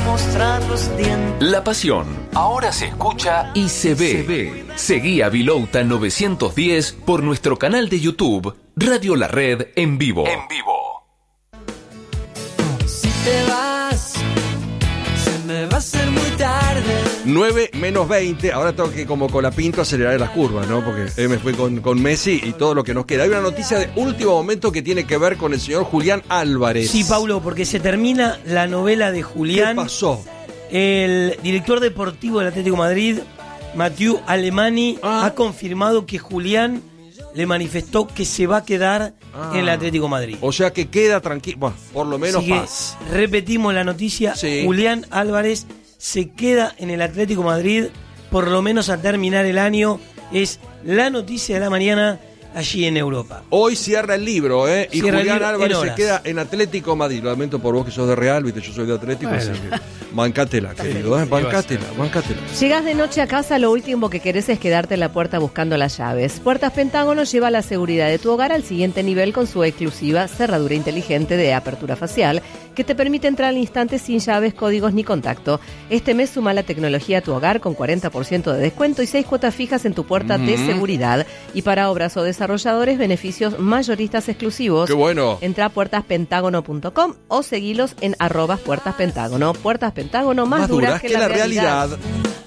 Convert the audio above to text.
mostrar los dientes. La Pasión ahora se escucha y se ve. Seguí a Vilouta 910 por nuestro canal de YouTube Radio La Red en vivo. Si te vas, se me va a hacer muy tarde. 9 menos 20, ahora tengo que como Colapinto acelerar las curvas, ¿no? Porque me fui con Messi y todo lo que nos queda. Hay una noticia de último momento que tiene que ver con el señor Julián Álvarez. Sí, Paulo, porque se termina la novela de Julián. ¿Qué pasó? El director deportivo del Atlético de Madrid, Mathieu Alemany, ha confirmado que Julián le manifestó que se va a quedar en el Atlético de Madrid. O sea que queda tranquilo, bueno, por lo menos Así que paz. repetimos la noticia, Sí. Julián Álvarez se queda en el Atlético de Madrid por lo menos a terminar el año. Es la noticia de la mañana allí en Europa. Hoy cierra el libro, ¿eh? Y Cierra el Julián libro Álvarez en se horas. queda en Atlético de Madrid. Lo lamento por vos que sos de Real, viste, yo soy de Atlético, así que bancátela, querido, ¿eh? Bancátela. Llegas de noche a casa, lo último que querés es quedarte en la puerta buscando las llaves. Puertas Pentágono lleva la seguridad de tu hogar al siguiente nivel con su exclusiva cerradura inteligente de apertura facial que te permite entrar al instante sin llaves, códigos ni contacto. Este mes suma la tecnología a tu hogar con 40% de descuento y 6 cuotas fijas en tu puerta de seguridad. Y para obras o desarrolladores, beneficios mayoristas exclusivos. ¡Qué bueno! Entra a puertaspentágono.com o seguilos en @puertaspentágono. Puertas Pentágono, más duras que la realidad.